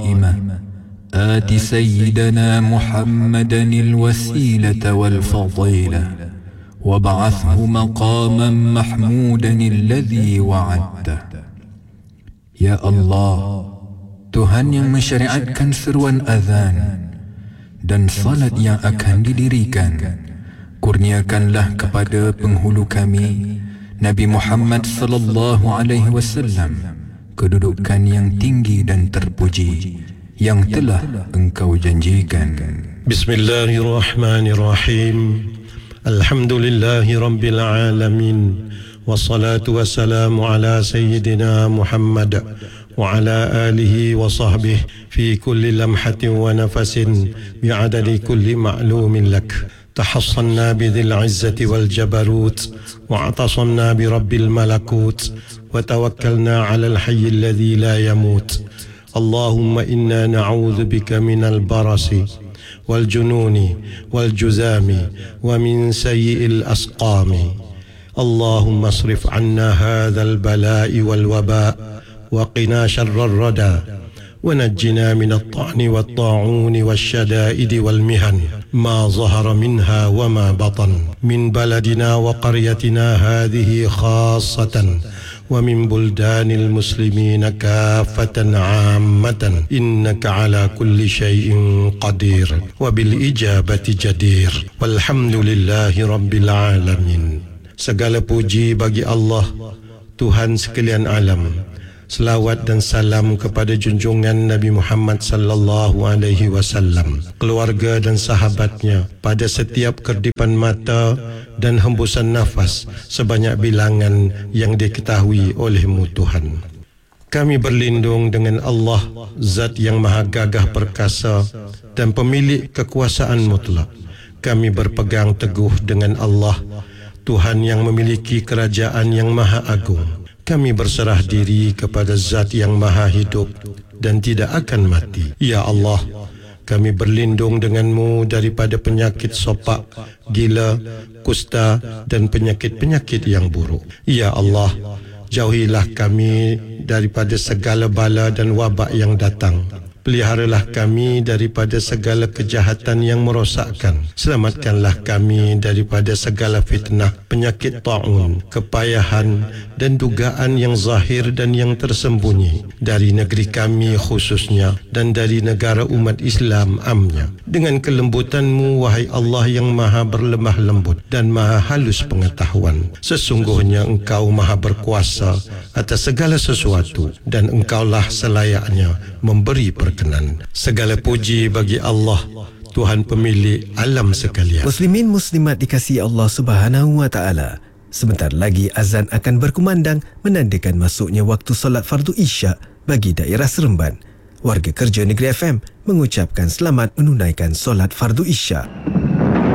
القائمة آت سيدنا محمدا الوسيلة والفضيلة وابعثه مقاما محمودا الذي وعدته. Ya Allah, Tuhan yang mensyariatkan seruan azan dan salat yang akan didirikan, kurniakanlah kepada penghulu kami Nabi Muhammad sallallahu alaihi wasallam kedudukan yang tinggi dan terpuji yang telah Engkau janjikan. Bismillahirrahmanirrahim. Alhamdulillahi rabbil alamin. Wassalatu wassalamu ala sayyidina Muhammad wa ala alihi wa sahbihi fi kulli lamhatin wa nafasin bi'adadi kulli ma'lumin lak. Tahassanna bidhil izzati wal jabarut wa atasamna bi rabbil malakut wa tawakkalna ala al-hayy alladhi la yamut. Allahumma inna na'udhu bika minal barasi wal jununi wal juzami wa min sayyi'il asqami. اللهم اصرف عنا هذا البلاء والوباء وقنا شر الردى ونجنا من الطعن والطاعون والشدائد والمهن ما ظهر منها وما بطن من بلدنا وقريتنا هذه خاصة ومن بلدان المسلمين كافة عامة إنك على كل شيء قدير وبالإجابة جدير والحمد لله رب العالمين. Segala puji bagi Allah, Tuhan sekalian alam. Selawat dan salam kepada junjungan Nabi Muhammad sallallahu alaihi wasallam, keluarga dan sahabatnya pada setiap kerdipan mata dan hembusan nafas sebanyak bilangan yang diketahui oleh-Mu Tuhan. Kami berlindung dengan Allah, Zat yang maha gagah perkasa dan pemilik kekuasaan mutlak. Kami berpegang teguh dengan Allah, Tuhan yang memiliki kerajaan yang maha agung. Kami berserah diri kepada Zat yang maha hidup dan tidak akan mati. Ya Allah, kami berlindung dengan-Mu daripada penyakit sopak, gila, kusta dan penyakit-penyakit yang buruk. Ya Allah, jauhilah kami daripada segala bala dan wabak yang datang. Peliharalah kami daripada segala kejahatan yang merosakkan. Selamatkanlah kami daripada segala fitnah, penyakit ta'un, kepayahan dan dugaan yang zahir dan yang tersembunyi dari negeri kami khususnya dan dari negara umat Islam amnya. Dengan kelembutan-Mu, wahai Allah yang maha berlemah lembut dan maha halus pengetahuan, sesungguhnya Engkau maha berkuasa atas segala sesuatu dan Engkaulah selayaknya memberi perkenan. Segala puji bagi Allah, Tuhan pemilik alam sekalian. Muslimin muslimat dikasihi Allah Subhanahu wa taala. Sebentar lagi azan akan berkumandang menandakan masuknya waktu solat fardu Isyak bagi daerah Seremban. Warga kerja Negeri FM mengucapkan selamat menunaikan solat fardu Isyak.